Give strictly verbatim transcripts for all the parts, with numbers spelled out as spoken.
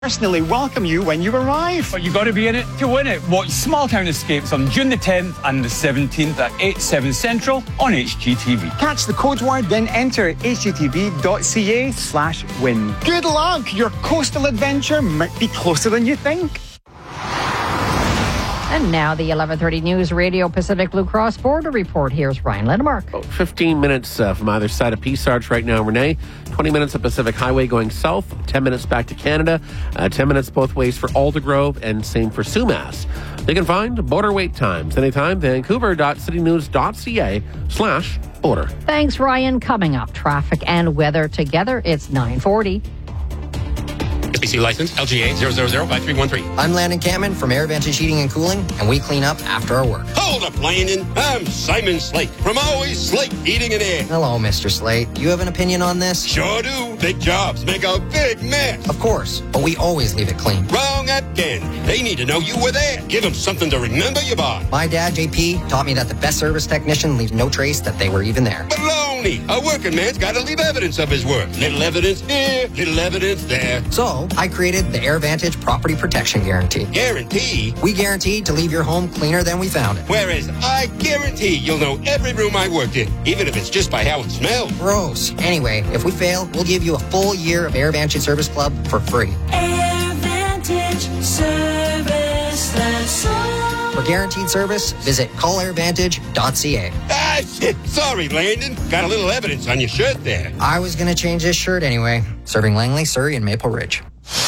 personally welcome you when you arrive. But you got to be in it to win it. Watch Small Town Escapes on June the tenth and the seventeenth at eight, seven Central on H G T V. Catch the code word, then enter hgtv.ca slash win. Good luck! Your coastal adventure might be closer than you think. And now the eleven thirty News Radio Pacific Blue Cross Border Report. Here's Ryan Lindemark. About fifteen minutes uh, from either side of Peace Arch right now, Renee. twenty minutes of Pacific Highway going south. ten minutes back to Canada. Uh, ten minutes both ways for Aldergrove, and same for Sumas. They can find border wait times anytime. Vancouver.citynews.ca slash border. Thanks, Ryan. Coming up, traffic and weather together. It's nine forty. S B C license L G A zero zero zero five three one three. I'm Landon Cameron from AirVantage Heating and Cooling, and we clean up after our work. Hold up, Landon. I'm Simon Slate from Always Slate Heating and Air. Hello, Mister Slate. You have an opinion on this? Sure do. Big jobs make a big mess. Of course, but we always leave it clean. Wrong again. They need to know you were there. Give them something to remember you by. My dad, J P, taught me that the best service technician leaves no trace that they were even there. Baloney. A working man's got to leave evidence of his work. Little evidence here, little evidence there. So, I created the AirVantage Property Protection Guarantee. Guarantee? We guarantee to leave your home cleaner than we found it. Whereas I guarantee you'll know every room I worked in, even if it's just by how it smells. Gross. Anyway, if we fail, we'll give you a full year of AirVantage Service Club for free. AirVantage Service, that's all. For guaranteed service, visit call air vantage dot c a. Ah, shit. Sorry, Landon. Got a little evidence on your shirt there. I was going to change this shirt anyway. Serving Langley, Surrey, and Maple Ridge.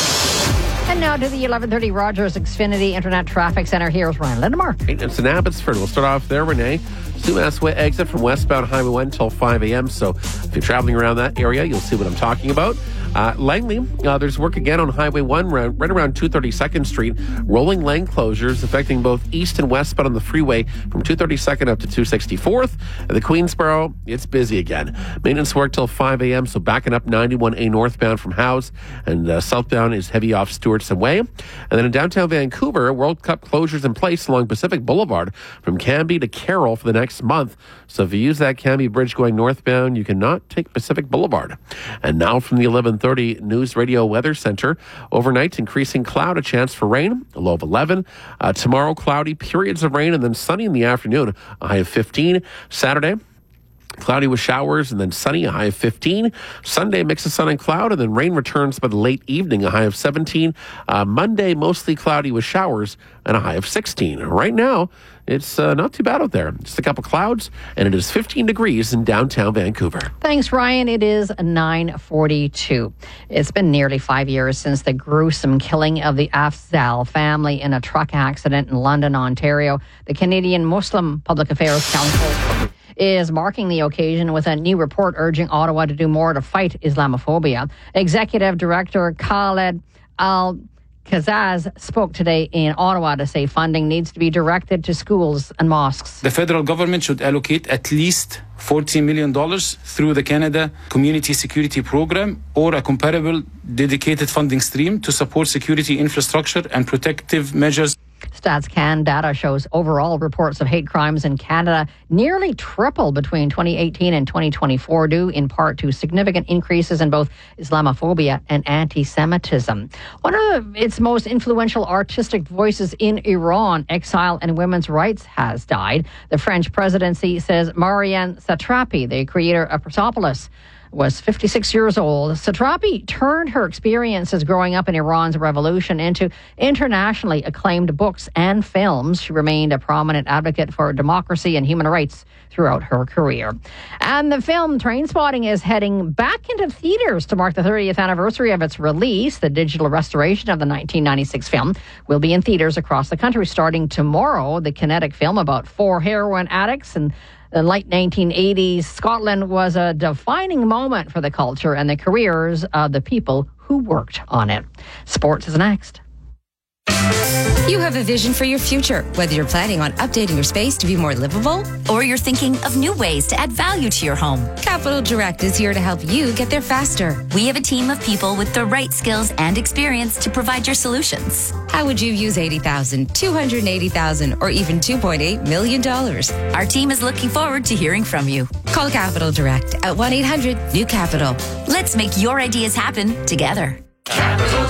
And now to the eleven thirty Rogers Xfinity Internet Traffic Center. Here's Ryan Lindemark. It's in Abbotsford. We'll start off there, Renee. Sumas Way exit from westbound Highway one until five a.m. So if you're traveling around that area, you'll see what I'm talking about. Uh, Langley, uh, there's work again on Highway one right, right around two thirty-second Street. Rolling lane closures affecting both east and westbound on the freeway from two thirty-second up to two sixty-fourth. At the Queensboro, it's busy again. Maintenance work till five a.m., so backing up ninety-one A northbound from Howes, and uh, southbound is heavy off Stewartson Way. And then in downtown Vancouver, World Cup closures in place along Pacific Boulevard from Cambie to Carroll for the next month. So if you use that Cambie Bridge going northbound, you cannot take Pacific Boulevard. And now from the eleven thirty News Radio Weather Center, overnight increasing cloud, a chance for rain, a low of eleven. Uh, tomorrow, cloudy, periods of rain, and then sunny in the afternoon, a high of fifteen. Saturday, cloudy with showers and then sunny, a high of fifteen. Sunday, mix of sun and cloud, and then rain returns by the late evening, a high of seventeen. Uh, Monday, mostly cloudy with showers and a high of sixteen. Right now, it's uh, not too bad out there. Just a couple clouds, and it is fifteen degrees in downtown Vancouver. Thanks, Ryan. It is nine forty-two. It's been nearly five years since the gruesome killing of the Afzal family in a truck accident in London, Ontario. The Canadian Muslim Public Affairs Council is marking the occasion with a new report urging Ottawa to do more to fight Islamophobia. Executive Director Khaled Al Kazaz spoke today in Ottawa to say funding needs to be directed to schools and mosques. The federal government should allocate at least forty million dollars through the Canada Community Security Program or a comparable dedicated funding stream to support security infrastructure and protective measures. StatsCan data shows overall reports of hate crimes in Canada nearly tripled between twenty eighteen and twenty twenty-four, due in part to significant increases in both Islamophobia and anti-Semitism. One of its most influential artistic voices in Iran, exile and women's rights, has died. The French presidency says Marianne Satrapi, the creator of Persepolis, was fifty-six years old. Satrapi turned her experiences growing up in Iran's revolution into internationally acclaimed books and films. She remained a prominent advocate for democracy and human rights throughout her career. And the film Trainspotting is heading back into theaters to mark the thirtieth anniversary of its release. The digital restoration of the nineteen ninety-six film will be in theaters across the country starting tomorrow. The kinetic film about four heroin addicts and the late nineteen eighties Scotland was a defining moment for the culture and the careers of the people who worked on it. Sports is next. You have a vision for your future, whether you're planning on updating your space to be more livable, or you're thinking of new ways to add value to your home. Capital Direct is here to help you get there faster. We have a team of people with the right skills and experience to provide your solutions. How would you use eighty thousand dollars, two hundred eighty thousand dollars, or even two point eight million dollars? Our team is looking forward to hearing from you. Call Capital Direct at one eight hundred new capital. Let's make your ideas happen together. Capital